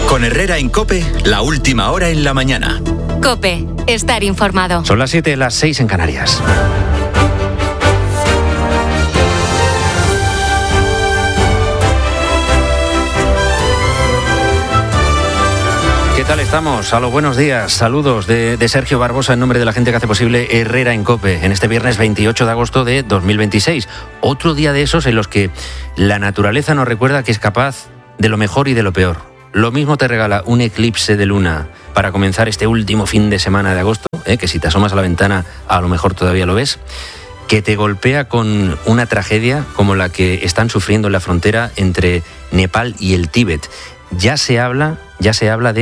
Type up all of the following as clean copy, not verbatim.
Con Herrera en COPE, la última hora en la mañana. COPE, estar informado. Son las 7, las 6 en Canarias. ¿Qué tal estamos? A los buenos días. Saludos de Sergio Barbosa en nombre de la gente que hace posible Herrera en COPE en este viernes 28 de agosto de 2026. Otro día de esos en los que la naturaleza nos recuerda que es capaz de lo mejor y de lo peor. Lo mismo te regala un eclipse de luna para comenzar este último fin de semana de agosto, que si te asomas a la ventana a lo mejor todavía lo ves, que te golpea con una tragedia como la que están sufriendo en la frontera entre Nepal y el Tíbet. Ya se habla de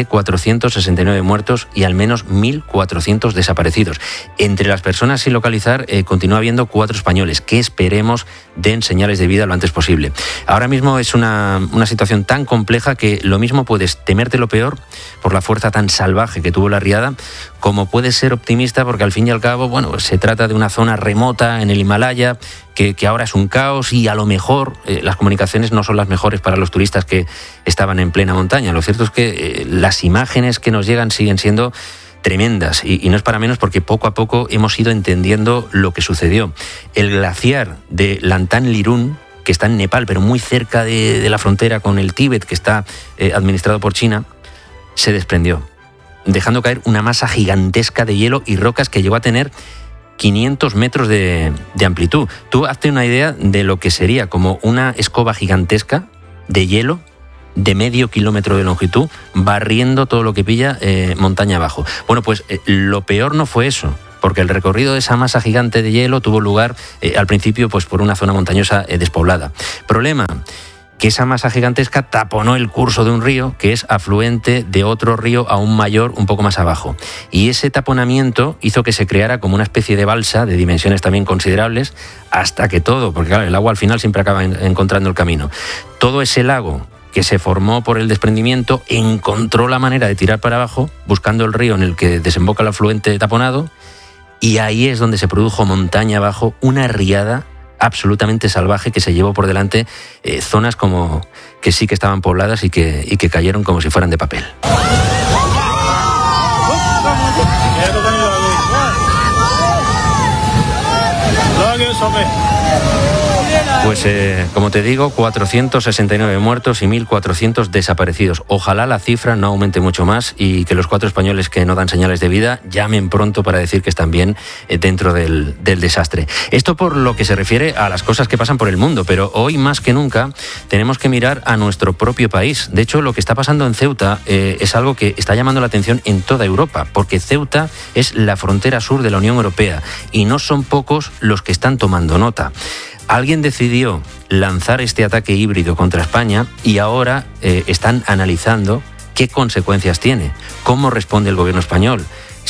469 muertos y al menos 1.400 desaparecidos. Entre las personas sin localizar continúa habiendo 4 españoles que esperemos den señales de vida lo antes posible. Ahora mismo es una situación tan compleja que lo mismo puedes temerte lo peor por la fuerza tan salvaje que tuvo la riada, como puedes ser optimista porque al fin y al cabo, se trata de una zona remota en el Himalaya que ahora es un caos y a lo mejor las comunicaciones no son las mejores para los turistas que estaban en plena montaña. Lo cierto es que las imágenes que nos llegan siguen siendo tremendas y no es para menos porque poco a poco hemos ido entendiendo lo que sucedió. El glaciar de Lantan Lirun, que está en Nepal, pero muy cerca de la frontera con el Tíbet, que está administrado por China, se desprendió, dejando caer una masa gigantesca de hielo y rocas que llegó a tener 500 metros de amplitud. Tú hazte una idea de lo que sería como una escoba gigantesca de hielo de medio kilómetro de longitud, barriendo todo lo que pilla montaña abajo. Bueno, pues lo peor no fue eso, porque el recorrido de esa masa gigante de hielo tuvo lugar al principio pues por una zona montañosa despoblada. Problema, que esa masa gigantesca taponó el curso de un río que es afluente de otro río aún mayor un poco más abajo. Y ese taponamiento hizo que se creara como una especie de balsa de dimensiones también considerables hasta que todo, porque claro, el agua al final siempre acaba encontrando el camino. Todo ese lago que se formó por el desprendimiento encontró la manera de tirar para abajo buscando el río en el que desemboca el afluente taponado y ahí es donde se produjo montaña abajo una riada absolutamente salvaje que se llevó por delante zonas como que sí que estaban pobladas y que cayeron como si fueran de papel. Pues como te digo, 469 muertos y 1.400 desaparecidos. Ojalá la cifra no aumente mucho más y que los 4 españoles que no dan señales de vida llamen pronto para decir que están bien dentro del desastre. Esto por lo que se refiere a las cosas que pasan por el mundo, pero hoy más que nunca tenemos que mirar a nuestro propio país. De hecho, lo que está pasando en Ceuta es algo que está llamando la atención en toda Europa, porque Ceuta es la frontera sur de la Unión Europea y no son pocos los que están tomando nota. Alguien decidió lanzar este ataque híbrido contra España y ahora están analizando qué consecuencias tiene, cómo responde el gobierno español,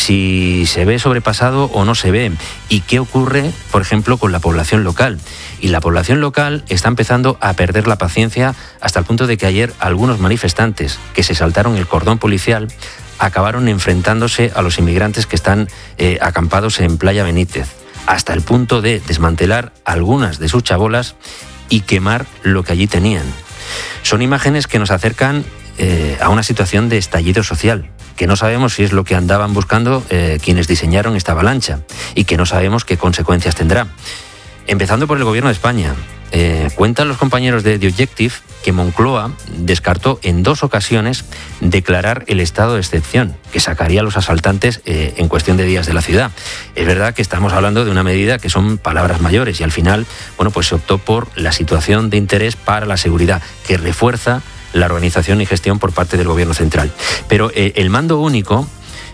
si se ve sobrepasado o no se ve y qué ocurre, por ejemplo, con la población local. Y la población local está empezando a perder la paciencia hasta el punto de que ayer algunos manifestantes que se saltaron el cordón policial acabaron enfrentándose a los inmigrantes que están acampados en Playa Benítez, hasta el punto de desmantelar algunas de sus chabolas y quemar lo que allí tenían. Son imágenes que nos acercan a una situación de estallido social, que no sabemos si es lo que andaban buscando quienes diseñaron esta avalancha y que no sabemos qué consecuencias tendrá. Empezando por el gobierno de España. Cuentan los compañeros de The Objective que Moncloa descartó en 2 ocasiones declarar el estado de excepción, que sacaría a los asaltantes en cuestión de días de la ciudad. Es verdad que estamos hablando de una medida que son palabras mayores y al final, pues se optó por la situación de interés para la seguridad, que refuerza la organización y gestión por parte del gobierno central. Pero el mando único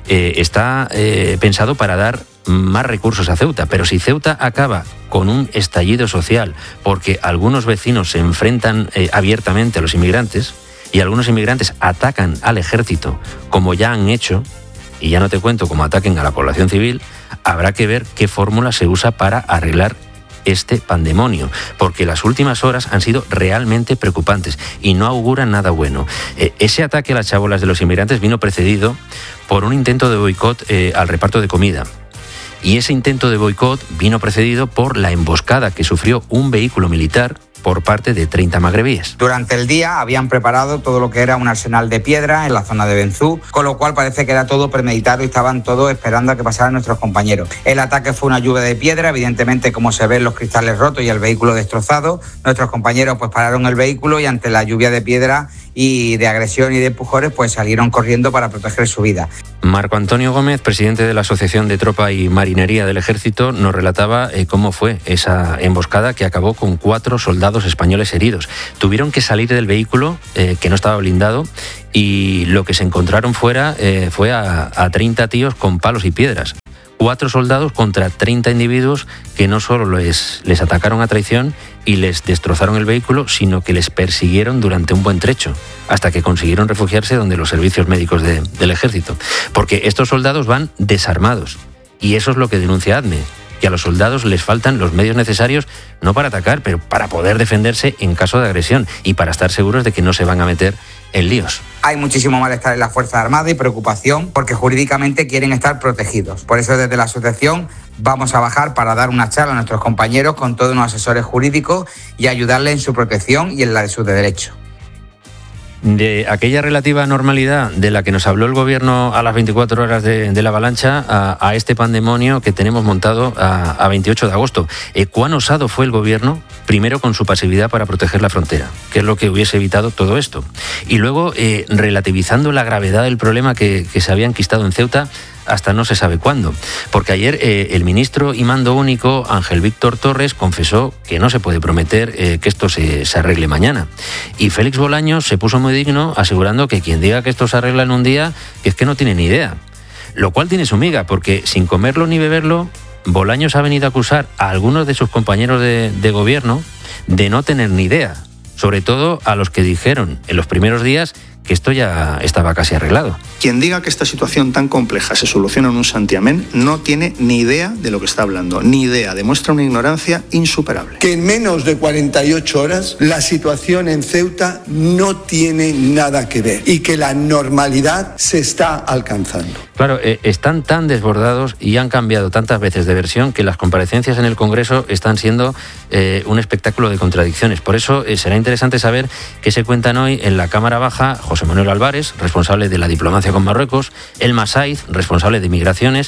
está pensado para dar más recursos a Ceuta, pero si Ceuta acaba con un estallido social porque algunos vecinos se enfrentan abiertamente a los inmigrantes y algunos inmigrantes atacan al ejército, como ya han hecho, y ya no te cuento cómo ataquen a la población civil, habrá que ver qué fórmula se usa para arreglar este pandemonio, porque las últimas horas han sido realmente preocupantes y no auguran nada bueno. Ese ataque a las chabolas de los inmigrantes vino precedido por un intento de boicot al reparto de comida. Y ese intento de boicot vino precedido por la emboscada que sufrió un vehículo militar por parte de 30 magrebíes. Durante el día habían preparado todo lo que era un arsenal de piedra en la zona de Benzú, con lo cual parece que era todo premeditado y estaban todos esperando a que pasaran nuestros compañeros. El ataque fue una lluvia de piedra, evidentemente, como se ven, los cristales rotos y el vehículo destrozado. Nuestros compañeros pues pararon el vehículo y ante la lluvia de piedra y de agresión y de empujones pues salieron corriendo para proteger su vida. Marco Antonio Gómez, presidente de la Asociación de Tropa y Marinería del Ejército, nos relataba cómo fue esa emboscada que acabó con 4 soldados españoles heridos. Tuvieron que salir del vehículo, que no estaba blindado, y lo que se encontraron fuera fue a 30 tíos con palos y piedras. 4 soldados contra 30 individuos que no solo les atacaron a traición y les destrozaron el vehículo, sino que les persiguieron durante un buen trecho, hasta que consiguieron refugiarse donde los servicios médicos del ejército. Porque estos soldados van desarmados, y eso es lo que denuncia ADME, que a los soldados les faltan los medios necesarios, no para atacar, pero para poder defenderse en caso de agresión y para estar seguros de que no se van a meter en líos. Hay muchísimo malestar en las Fuerzas Armadas y preocupación porque jurídicamente quieren estar protegidos. Por eso desde la asociación vamos a bajar para dar una charla a nuestros compañeros con todos unos asesores jurídicos y ayudarles en su protección y en la de sus derechos. De aquella relativa normalidad de la que nos habló el gobierno a las 24 horas de la avalancha a este pandemonio que tenemos montado a 28 de agosto. ¿Cuán osado fue el gobierno? Primero con su pasividad para proteger la frontera, que es lo que hubiese evitado todo esto. Y luego relativizando la gravedad del problema que se había enquistado en Ceuta hasta no se sabe cuándo. Porque ayer el ministro y mando único, Ángel Víctor Torres, confesó que no se puede prometer que esto se arregle mañana. Y Félix Bolaños se puso muy digno asegurando que quien diga que esto se arregla en un día, que es que no tiene ni idea. Lo cual tiene su miga, porque sin comerlo ni beberlo, Bolaños ha venido a acusar a algunos de sus compañeros de gobierno de no tener ni idea. Sobre todo a los que dijeron en los primeros días que esto ya estaba casi arreglado. Quien diga que esta situación tan compleja se soluciona en un santiamén no tiene ni idea de lo que está hablando, ni idea, demuestra una ignorancia insuperable. Que en menos de 48 horas la situación en Ceuta no tiene nada que ver y que la normalidad se está alcanzando. Claro, están tan desbordados y han cambiado tantas veces de versión que las comparecencias en el Congreso están siendo un espectáculo de contradicciones. Por eso será interesante saber qué se cuentan hoy en la Cámara Baja José Manuel Álvarez, responsable de la diplomacia con Marruecos, Elma Saiz, responsable de migraciones,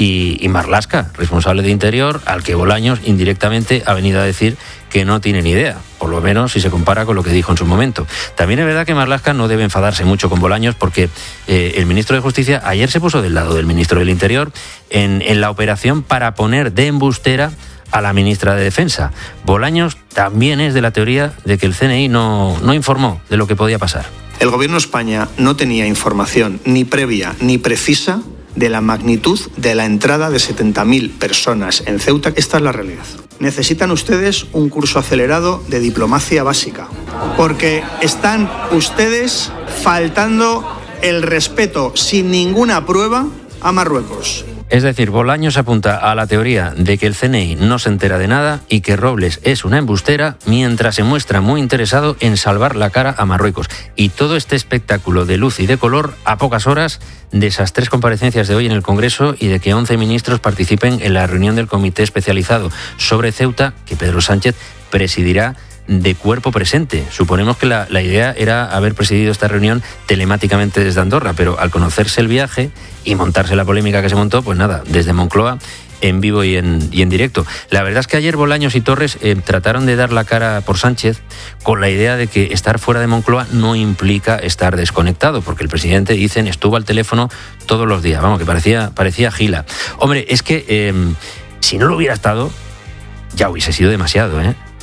y Marlaska, responsable de Interior, al que Bolaños indirectamente ha venido a decir que no tiene ni idea, por lo menos si se compara con lo que dijo en su momento. También es verdad que Marlaska no debe enfadarse mucho con Bolaños porque el ministro de Justicia ayer se puso del lado del ministro del Interior en la operación para poner de embustera a la ministra de Defensa. Bolaños también es de la teoría de que el CNI no informó de lo que podía pasar. El gobierno de España no tenía información ni previa ni precisa de la magnitud de la entrada de 70.000 personas en Ceuta. Esta es la realidad. Necesitan ustedes un curso acelerado de diplomacia básica, porque están ustedes faltando el respeto sin ninguna prueba a Marruecos. Es decir, Bolaños apunta a la teoría de que el CNI no se entera de nada y que Robles es una embustera, mientras se muestra muy interesado en salvar la cara a Marruecos. Y todo este espectáculo de luz y de color a pocas horas de esas 3 comparecencias de hoy en el Congreso y de que 11 ministros participen en la reunión del Comité Especializado sobre Ceuta, que Pedro Sánchez presidirá de cuerpo presente. Suponemos que la idea era haber presidido esta reunión telemáticamente desde Andorra, pero al conocerse el viaje y montarse la polémica que se montó, pues nada, desde Moncloa, en vivo y en directo. La verdad es que ayer Bolaños y Torres trataron de dar la cara por Sánchez con la idea de que estar fuera de Moncloa no implica estar desconectado, porque el presidente, dicen, estuvo al teléfono todos los días. Vamos, que parecía gila. Hombre, es que si no lo hubiera estado, ya hubiese sido demasiado,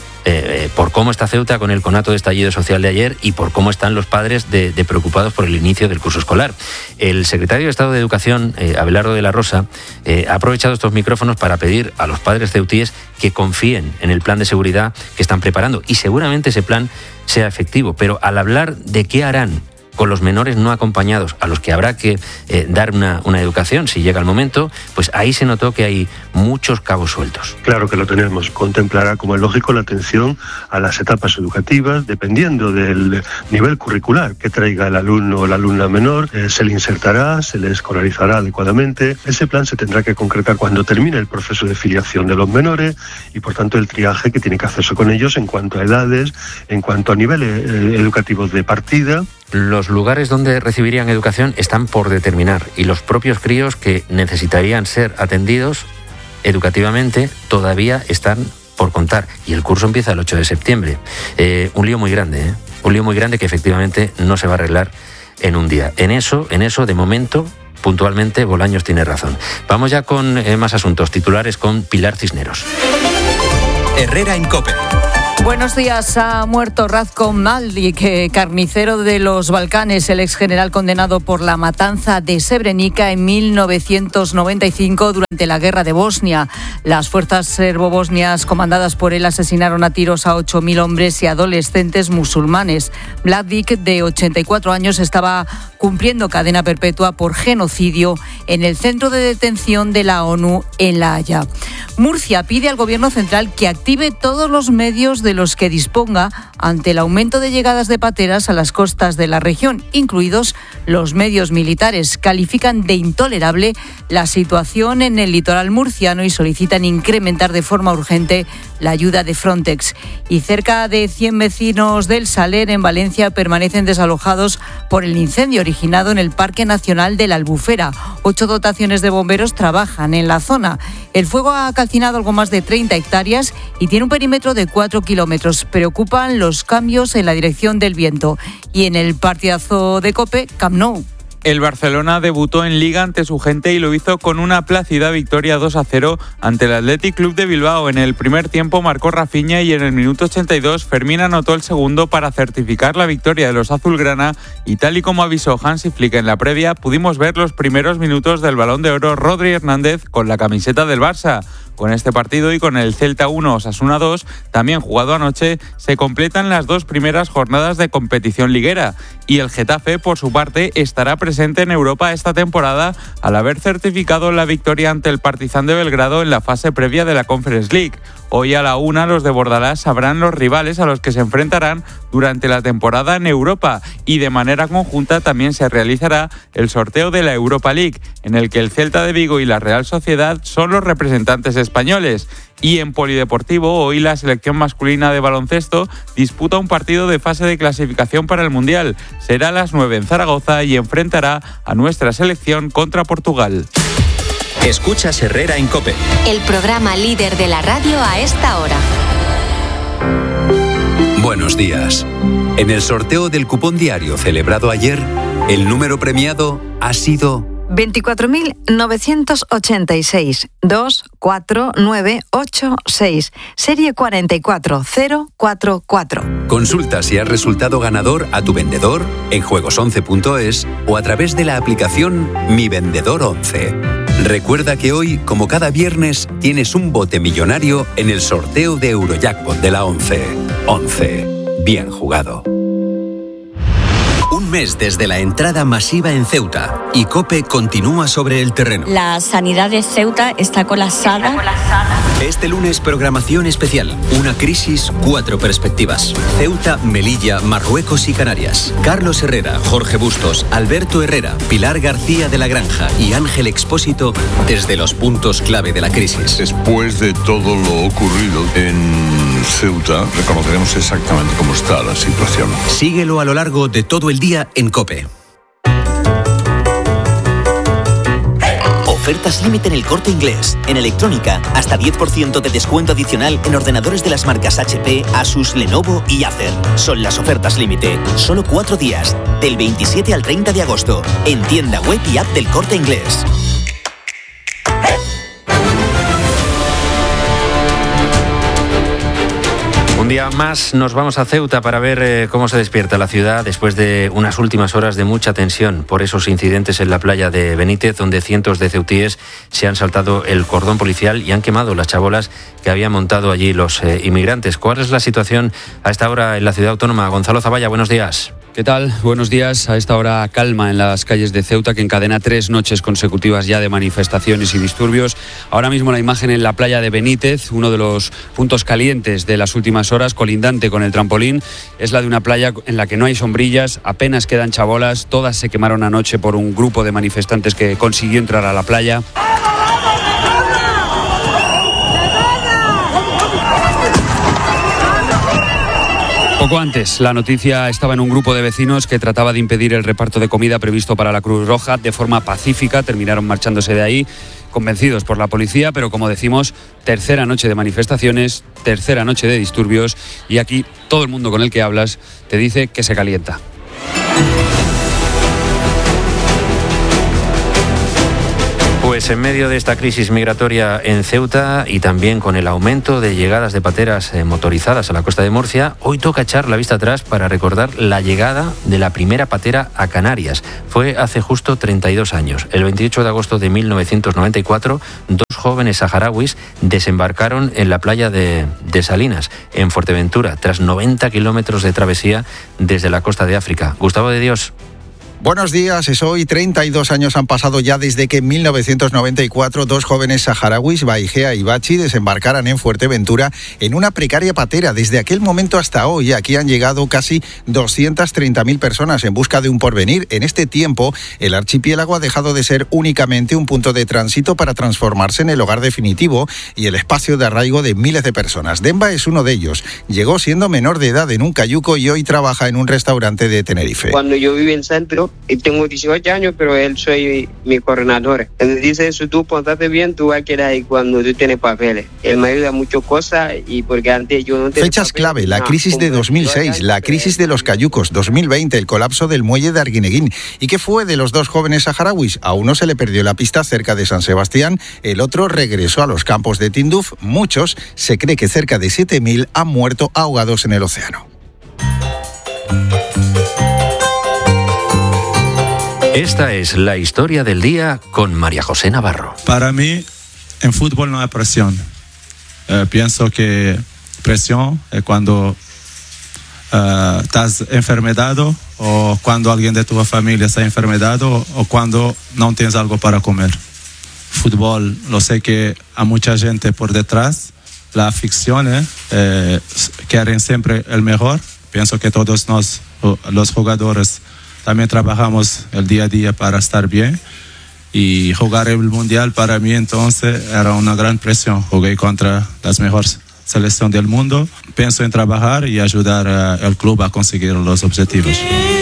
por cómo está Ceuta con el conato de estallido social de ayer y por cómo están los padres de preocupados por el inicio del curso escolar. El secretario de Estado de Educación, Abelardo de la Rosa, ha aprovechado estos micrófonos para pedir a los padres ceutíes que confíen en el plan de seguridad que están preparando, y seguramente ese plan sea efectivo, pero al hablar de qué harán con los menores no acompañados, a los que habrá que dar una educación si llega el momento, pues ahí se notó que hay muchos cabos sueltos. Claro que lo tenemos. Contemplará, como es lógico, la atención a las etapas educativas, dependiendo del nivel curricular que traiga el alumno o la alumna menor. Se le insertará, se le escolarizará adecuadamente. Ese plan se tendrá que concretar cuando termine el proceso de filiación de los menores y, por tanto, el triaje que tiene que hacerse con ellos en cuanto a edades, en cuanto a niveles educativos de partida. Los lugares donde recibirían educación están por determinar y los propios críos que necesitarían ser atendidos educativamente todavía están por contar y el curso empieza el 8 de septiembre. Un lío muy grande, un lío muy grande que efectivamente no se va a arreglar en un día. En eso, de momento, puntualmente, Bolaños tiene razón. Vamos ya con más asuntos titulares con Pilar Cisneros. Herrera en COPE. Buenos días. Ha muerto Ratko Mladic, carnicero de los Balcanes, el exgeneral condenado por la matanza de Srebrenica en 1995 durante la guerra de Bosnia. Las fuerzas serbobosnias comandadas por él asesinaron a tiros a 8.000 hombres y adolescentes musulmanes. Mladic, de 84 años, estaba cumpliendo cadena perpetua por genocidio en el centro de detención de la ONU en La Haya. Murcia pide al Gobierno central que active todos los medios de los que disponga ante el aumento de llegadas de pateras a las costas de la región, incluidos los medios militares. Califican de intolerable la situación en el litoral murciano y solicitan incrementar de forma urgente la ayuda de Frontex. Y cerca de 100 vecinos del Saler, en Valencia, permanecen desalojados por el incendio originado en el Parque Nacional de la Albufera. 8 dotaciones de bomberos trabajan en la zona. El fuego ha calcinado algo más de 30 hectáreas y tiene un perímetro de 4 kilómetros. Preocupan los cambios en la dirección del viento. Y en el partidazo de COPE, Camp Nou. El Barcelona debutó en Liga ante su gente y lo hizo con una plácida victoria 2-0 ante el Athletic Club de Bilbao. En el primer tiempo marcó Rafinha y en el minuto 82 Fermín anotó el segundo para certificar la victoria de los azulgrana, y tal y como avisó Hansi Flick en la previa, pudimos ver los primeros minutos del Balón de Oro Rodri Hernández con la camiseta del Barça. Con este partido y con el Celta 1 Osasuna 2, también jugado anoche, se completan las 2 primeras jornadas de competición liguera. Y el Getafe, por su parte, estará presente en Europa esta temporada al haber certificado la victoria ante el Partizan de Belgrado en la fase previa de la Conference League. Hoy a la 1 los de Bordalás sabrán los rivales a los que se enfrentarán durante la temporada en Europa, y de manera conjunta también se realizará el sorteo de la Europa League, en el que el Celta de Vigo y la Real Sociedad son los representantes españoles. Y en polideportivo, hoy la selección masculina de baloncesto disputa un partido de fase de clasificación para el Mundial. Será a las 9 en Zaragoza y enfrentará a nuestra selección contra Portugal. Escuchas Herrera en COPE. El programa líder de la radio a esta hora. Buenos días. En el sorteo del cupón diario celebrado ayer, el número premiado ha sido 24.986 24986, serie 44044. Consulta si has resultado ganador a tu vendedor en juegos11.es o a través de la aplicación Mi Vendedor 11. Recuerda que hoy, como cada viernes, tienes un bote millonario en el sorteo de Eurojackpot de la 11. 11. Bien jugado. Un mes desde la entrada masiva en Ceuta y COPE continúa sobre el terreno. La sanidad de Ceuta está colapsada. Este lunes, programación especial. Una crisis, 4 perspectivas. Ceuta, Melilla, Marruecos y Canarias. Carlos Herrera, Jorge Bustos, Alberto Herrera, Pilar García de la Granja y Ángel Expósito desde los puntos clave de la crisis. Después de todo lo ocurrido en Ceuta, reconoceremos exactamente cómo está la situación. Síguelo a lo largo de todo el día en COPE. Ofertas límite en El Corte Inglés. En electrónica, hasta 10% de descuento adicional en ordenadores de las marcas HP, Asus, Lenovo y Acer. Son las ofertas límite. Solo 4 días, del 27 al 30 de agosto. En tienda web y app del Corte Inglés. Un día más nos vamos a Ceuta para ver cómo se despierta la ciudad después de unas últimas horas de mucha tensión por esos incidentes en la playa de Benítez, donde cientos de ceutíes se han saltado el cordón policial y han quemado las chabolas que habían montado allí los inmigrantes. ¿Cuál es la situación a esta hora en la ciudad autónoma? Gonzalo Zavalla, buenos días. ¿Qué tal? Buenos días. A esta hora calma en las calles de Ceuta, que encadena 3 noches consecutivas ya de manifestaciones y disturbios. Ahora mismo la imagen en la playa de Benítez, uno de los puntos calientes de las últimas horas, colindante con el trampolín, es la de una playa en la que no hay sombrillas, apenas quedan chabolas, todas se quemaron anoche por un grupo de manifestantes que consiguió entrar a la playa. Poco antes, la noticia estaba en un grupo de vecinos que trataba de impedir el reparto de comida previsto para la Cruz Roja de forma pacífica. Terminaron marchándose de ahí, convencidos por la policía, pero como decimos, tercera noche de manifestaciones, tercera noche de disturbios, y aquí todo el mundo con el que hablas te dice que se calienta. Pues en medio de esta crisis migratoria en Ceuta y también con el aumento de llegadas de pateras motorizadas a la costa de Murcia, hoy toca echar la vista atrás para recordar la llegada de la primera patera a Canarias. Fue hace justo 32 años. El 28 de agosto de 1994, 2 jóvenes saharauis desembarcaron en la playa de Salinas, en Fuerteventura, tras 90 kilómetros de travesía desde la costa de África. Gustavo de Dios. Buenos días, es hoy. 32 años han pasado ya desde que en 1994 2 jóvenes saharauis, Baigea y Bachi, desembarcaran en Fuerteventura en una precaria patera. Desde aquel momento hasta hoy, aquí han llegado casi 230.000 personas en busca de un porvenir. En este tiempo, el archipiélago ha dejado de ser únicamente un punto de tránsito para transformarse en el hogar definitivo y el espacio de arraigo de miles de personas. Demba es uno de ellos. Llegó siendo menor de edad en un cayuco y hoy trabaja en un restaurante de Tenerife. Cuando yo viví en centro, y tengo 18 años, pero él soy mi coordinador. Él dice, si tú portaste bien, tú vas a quedar ahí cuando tú tienes papeles. Él me ayuda muchas cosas y porque antes yo no tenía Fechas papeles, clave, la crisis de 2006, la crisis de los cayucos, 2020, el colapso del muelle de Arguineguín. ¿Y qué fue de los 2 jóvenes saharauis? A uno se le perdió la pista cerca de San Sebastián, el otro regresó a los campos de Tinduf. Muchos, se cree que cerca de 7.000 han muerto ahogados en el océano. Esta es la historia del día con María José Navarro. Para mí, en fútbol no hay presión. Pienso que presión es cuando estás enfermedado o cuando alguien de tu familia está enfermedado o cuando no tienes algo para comer. Fútbol, lo sé que hay mucha gente por detrás. Las aficiones quieren siempre el mejor. Pienso que todos los jugadores también trabajamos el día a día para estar bien, y jugar el Mundial para mí entonces era una gran presión. Jugué contra las mejores selecciones del mundo. Pienso en trabajar y ayudar al club a conseguir los objetivos.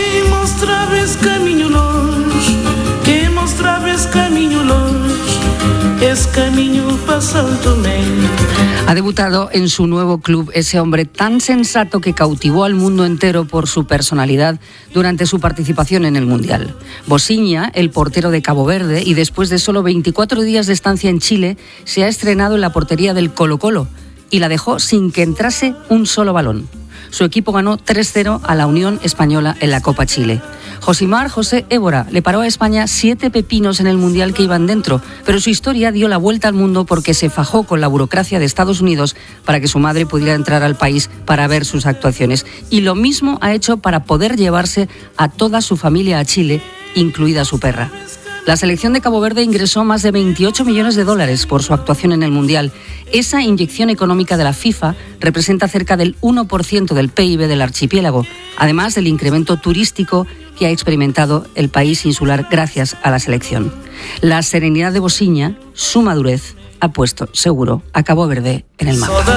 Ha debutado en su nuevo club ese hombre tan sensato que cautivó al mundo entero por su personalidad durante su participación en el Mundial. Bosiña, el portero de Cabo Verde, y después de solo 24 días de estancia en Chile, se ha estrenado en la portería del Colo-Colo y la dejó sin que entrase un solo balón. Su equipo ganó 3-0 a la Unión Española en la Copa Chile. Josimar José Évora le paró a España 7 pepinos en el Mundial que iban dentro, pero su historia dio la vuelta al mundo porque se fajó con la burocracia de Estados Unidos para que su madre pudiera entrar al país para ver sus actuaciones. Y lo mismo ha hecho para poder llevarse a toda su familia a Chile, incluida su perra. La selección de Cabo Verde ingresó más de 28 millones de dólares por su actuación en el Mundial. Esa inyección económica de la FIFA representa cerca del 1% del PIB del archipiélago, además del incremento turístico que ha experimentado el país insular gracias a la selección. La serenidad de Bosiña, su madurez, ha puesto seguro a Cabo Verde en el mapa.